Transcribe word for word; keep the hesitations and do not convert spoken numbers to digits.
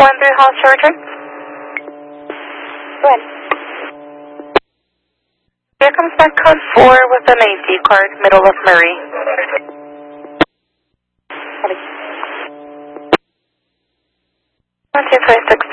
One three Hall Georgia. When? Here comes back code four with an A D card, middle of Murray. One two five six